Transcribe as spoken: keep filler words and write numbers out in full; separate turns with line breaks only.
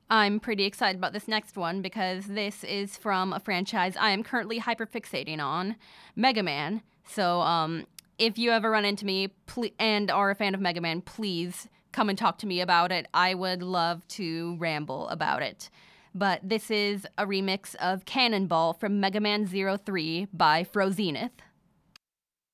I'm pretty excited about this next one because this is from a franchise I am currently hyperfixating on, Mega Man. So, um, if you ever run into me ple- and are a fan of Mega Man, please come and talk to me about it. I would love to ramble about it. But this is a remix of Cannonball from Mega Man Zero three by Frozenith.